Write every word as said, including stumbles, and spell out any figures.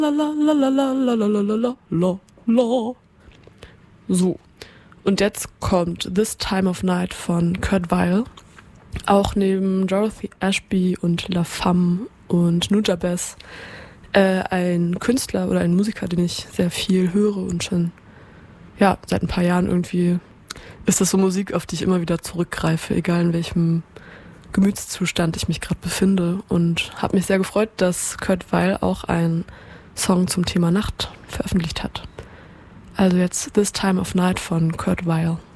la la la la la la la la la la la. So. Und jetzt kommt This Time of Night von Kurt Weill. Auch neben Dorothy Ashby und La Femme und Nujabes äh, ein Künstler oder ein Musiker, den ich sehr viel höre und schon ja seit ein paar Jahren irgendwie ist das so Musik, auf die ich immer wieder zurückgreife, egal in welchem Gemütszustand ich mich gerade befinde, und habe mich sehr gefreut, dass Kurt Weill auch einen Song zum Thema Nacht veröffentlicht hat. Also jetzt This Time of Night von Kurt Weill.